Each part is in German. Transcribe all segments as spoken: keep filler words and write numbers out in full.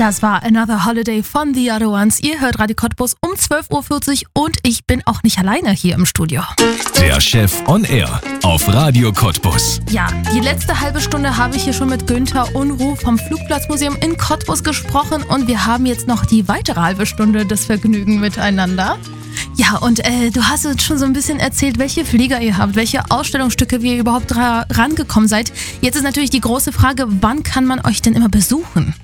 Das war Another Holiday von The Other Ones. Ihr hört Radio Cottbus um zwölf Uhr vierzig und ich bin auch nicht alleine hier im Studio. Der Chef on Air auf Radio Cottbus. Ja, die letzte halbe Stunde habe ich hier schon mit Günther Unruh vom Flugplatzmuseum in Cottbus gesprochen und wir haben jetzt noch die weitere halbe Stunde das Vergnügen miteinander. Ja, und äh, du hast uns schon so ein bisschen erzählt, welche Flieger ihr habt, welche Ausstellungsstücke, wie ihr überhaupt ra- rangekommen seid. Jetzt ist natürlich die große Frage, wann kann man euch denn immer besuchen?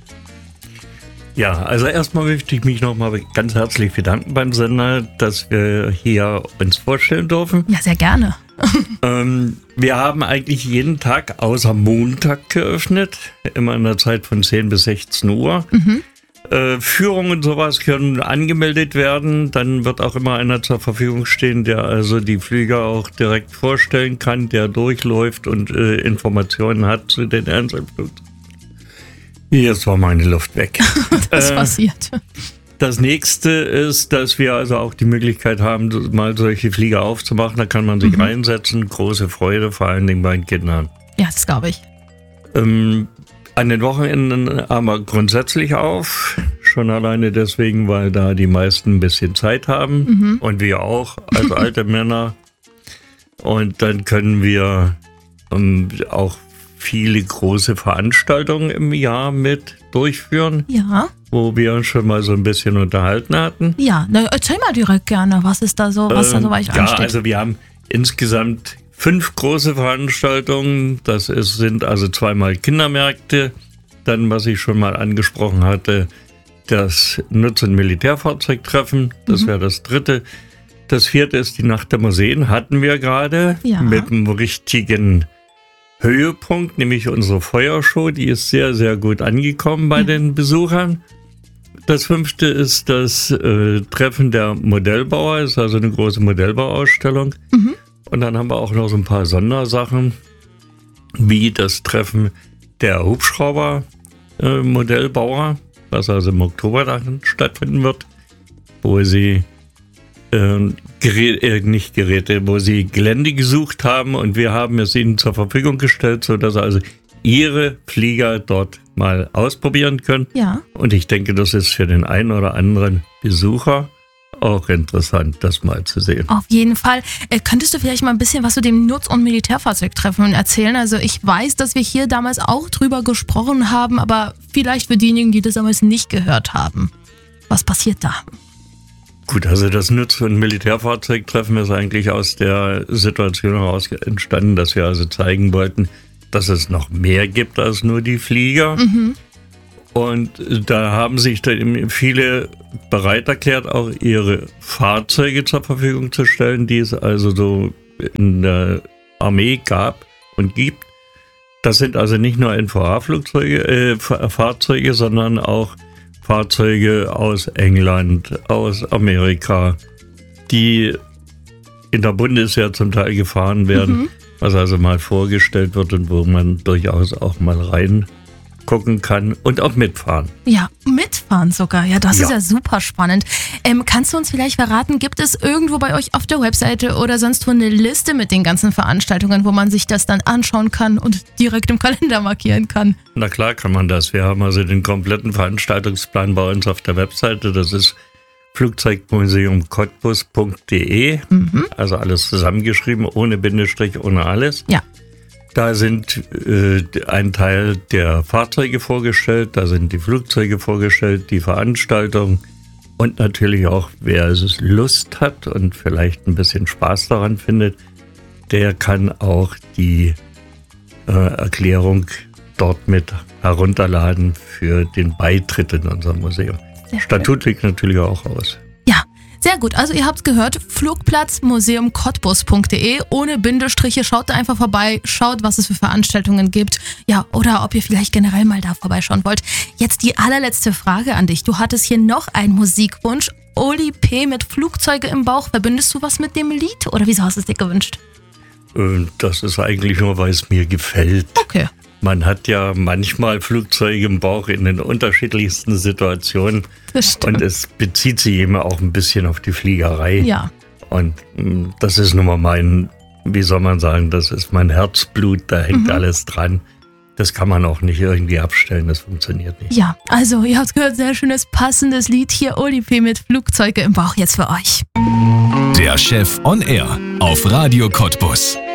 Ja, also erstmal möchte ich mich nochmal ganz herzlich bedanken beim Sender, dass wir hier uns vorstellen dürfen. Ja, sehr gerne. ähm, wir haben eigentlich jeden Tag außer Montag geöffnet, immer in der Zeit von zehn bis sechzehn Uhr. Mhm. Äh, Führungen und sowas können angemeldet werden, dann wird auch immer einer zur Verfügung stehen, der also die Flieger auch direkt vorstellen kann, der durchläuft und äh, Informationen hat zu den Einzelflugzeugen. Jetzt war meine Luft weg. Das äh, passiert. Das nächste ist, dass wir also auch die Möglichkeit haben, mal solche Flieger aufzumachen. Da kann man sich mhm. reinsetzen. Große Freude, vor allen Dingen bei den Kindern. Ja, das glaube ich. Ähm, an den Wochenenden haben wir grundsätzlich auf. Schon alleine deswegen, weil da die meisten ein bisschen Zeit haben. Mhm. Und wir auch, als alte Männer. Und dann können wir ähm, auch viele große Veranstaltungen im Jahr mit durchführen. Ja. Wo wir uns schon mal so ein bisschen unterhalten hatten. Ja, na, erzähl mal direkt gerne, was ist da so, was ähm, da so bei euch ja, ansteht. Ja, also wir haben insgesamt fünf große Veranstaltungen. Das ist, sind also zweimal Kindermärkte. Dann, was ich schon mal angesprochen hatte, das Nutz- und Militärfahrzeugtreffen. Das mhm. wäre das dritte. Das vierte ist die Nacht der Museen, hatten wir gerade. Ja. Mit einem richtigen Höhepunkt, nämlich unsere Feuershow, die ist sehr, sehr gut angekommen bei ja. den Besuchern. Das fünfte ist das äh, Treffen der Modellbauer, ist also eine große Modellbauausstellung. Mhm. Und dann haben wir auch noch so ein paar Sondersachen, wie das Treffen der Hubschrauber-Modellbauer, äh, was also im Oktober dann stattfinden wird, wo sie äh, Gerät, äh, nicht Geräte, wo sie Gelände gesucht haben und wir haben es ihnen zur Verfügung gestellt, sodass sie also ihre Flieger dort mal ausprobieren können. Ja. Und ich denke, das ist für den einen oder anderen Besucher auch interessant, das mal zu sehen. Auf jeden Fall. Äh, könntest du vielleicht mal ein bisschen was zu dem Nutz- und Militärfahrzeugtreffen erzählen? Also ich weiß, dass wir hier damals auch drüber gesprochen haben, aber vielleicht für diejenigen, die das damals nicht gehört haben. Was passiert da? Gut, also das Nutz- und Militärfahrzeugtreffen ist eigentlich aus der Situation heraus entstanden, dass wir also zeigen wollten, dass es noch mehr gibt als nur die Flieger. Mhm. Und da haben sich dann viele bereit erklärt, auch ihre Fahrzeuge zur Verfügung zu stellen, die es also so in der Armee gab und gibt. Das sind also nicht nur N V A-Flugzeuge, äh, Fahrzeuge, sondern auch Fahrzeuge aus England, aus Amerika, die in der Bundeswehr zum Teil gefahren werden, mhm. was also mal vorgestellt wird und wo man durchaus auch mal reingucken kann und auch mitfahren. Ja, mitfahren sogar. Ja, das ja. ist ja super spannend. Ähm, kannst du uns vielleicht verraten, gibt es irgendwo bei euch auf der Webseite oder sonst wo eine Liste mit den ganzen Veranstaltungen, wo man sich das dann anschauen kann und direkt im Kalender markieren kann? Na klar kann man das. Wir haben also den kompletten Veranstaltungsplan bei uns auf der Webseite. Das ist flugzeugmuseum cottbus punkt de. Mhm. Also alles zusammengeschrieben, ohne Bindestrich, ohne alles. Ja. Da sind äh, ein Teil der Fahrzeuge vorgestellt, da sind die Flugzeuge vorgestellt, die Veranstaltung und natürlich auch, wer Lust hat und vielleicht ein bisschen Spaß daran findet, der kann auch die äh, Erklärung dort mit herunterladen für den Beitritt in unser Museum. Statut liegt natürlich auch aus. Ja, sehr gut. Also ihr habt es gehört, Flugplatzmuseum cottbus punkt de, ohne Bindestriche. Schaut da einfach vorbei, schaut, was es für Veranstaltungen gibt. Ja, oder ob ihr vielleicht generell mal da vorbeischauen wollt. Jetzt die allerletzte Frage an dich. Du hattest hier noch einen Musikwunsch. Oli P. mit Flugzeuge im Bauch. Verbindest du was mit dem Lied oder wieso hast du es dir gewünscht? Das ist eigentlich nur, weil es mir gefällt. Okay. Man hat ja manchmal Flugzeuge im Bauch in den unterschiedlichsten Situationen. Das stimmt. Und es bezieht sich immer auch ein bisschen auf die Fliegerei. Ja. Und das ist nun mal mein, wie soll man sagen, das ist mein Herzblut, da hängt mhm. alles dran. Das kann man auch nicht irgendwie abstellen, das funktioniert nicht. Ja, also ihr habt gehört, sehr schönes, passendes Lied hier, Oli P. mit Flugzeuge im Bauch jetzt für euch. Der Chef on Air auf Radio Cottbus.